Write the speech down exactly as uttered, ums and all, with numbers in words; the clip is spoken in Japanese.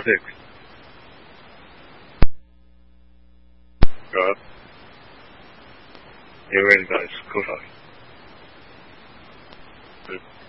レークが有名になり少ない。